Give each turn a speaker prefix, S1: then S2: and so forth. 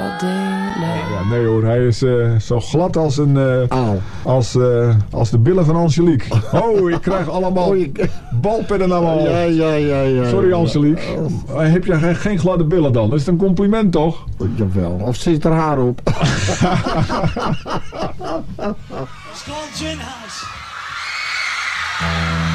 S1: Ja, nee hoor, hij is zo glad als een... als de billen van Angelique. Oh, ik krijg allemaal balpennen naar mijn hoofd.
S2: Ja.
S1: Sorry Angelique. Heb je geen gladde billen dan? Dat is een compliment toch?
S2: Jawel, of zit er haar op?
S3: It's called Gin House.